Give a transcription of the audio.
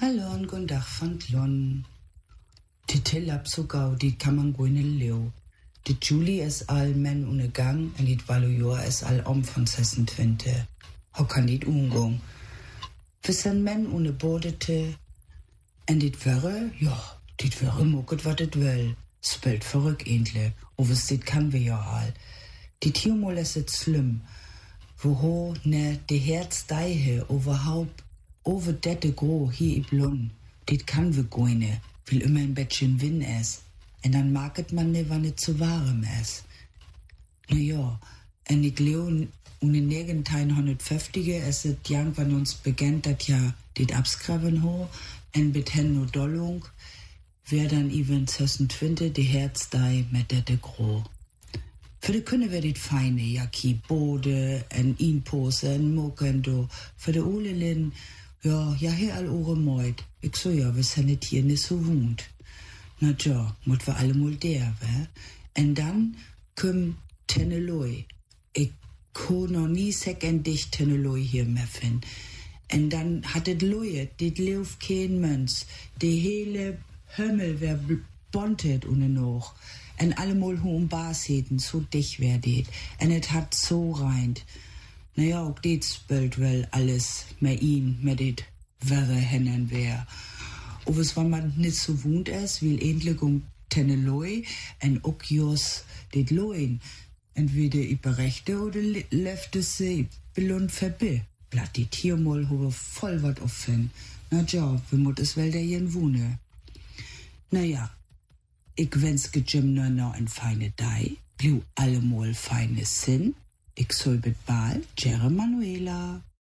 Hallon, guten Tag von Lon. Die Tillab so gau, die kann man goine leo. Die Julie is all men ohne Gang, en dit Valujor is all om von 26. How kann dit umgong? Wir sind men ohne Bordete, en dit wäre, ja, dit wäre mucket wat het will. Spelt verrück endlich, overs dit kann wir ja all. Die Tiomol is het slim. Woho ne de Herz deihe, overhaupt, over dette gro hier i blun. Dit kann wir goine, will immer ein Bettchen Win es. En dann maget man ne, wann es zu warm es. Na ja, en ich leo ohne 1950 es het jang, wann uns beginnt, dat ja dit abskraven ho, en beten no Dollung, wer dann even 26 de Herz dei mit dette gro. Für de Künne wär dit feine, ja ki Bode, en Inpose, en Mokendo, für de Olelin, ja hier all ore Meut. Ich so ja, wir sind nicht hier nicht so wohnt. Na ja, mut wir alle mal der, wär. En dann küm Tenneloi. Ich ko noch nie dich Tenneloi hier mehr finden. En dann hat et Loie, dit lief kein Mensch. Die hele Himmel wär bontet ohne noch. En allemal hohen Barsheten, so dicht wär dit. En et hat so reint. Naja, auch dit spült wel alles mehr ihn, mit dit wäre hennen wär. Ob es wenn man nicht so wohnt ist, will endlich Tenneloi en auch jos dit Loin. Entweder i berechte oder läuft es sie belund verbi. Blatt die Tiermol hobe voll wat offen. Na ja, wie mut es wel der jen wohne. Naja, ich wünske Jim nur noch ein feine Dei, blieb allemal feine Sinn. Ich soll mit Ball, Jere Manuela.